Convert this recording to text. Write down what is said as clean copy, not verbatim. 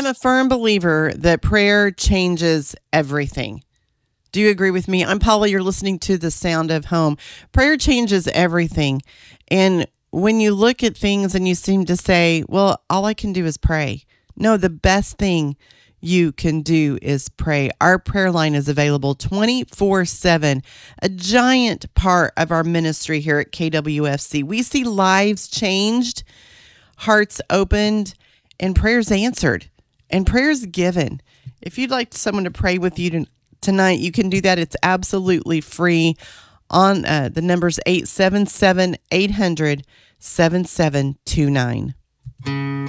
a firm believer that prayer changes everything. Do you agree with me? I'm Paula. You're listening to The Sound of Home. Prayer changes everything. And when you look at things and you seem to say, well, all I can do is pray. No, the best thing you can do is pray. Our prayer line is available 24/7, a giant part of our ministry here at KWFC. We see lives changed, hearts opened, and prayers answered, and prayers given. If you'd like someone to pray with you tonight, you can do that. It's absolutely free on the numbers 877-800-7729.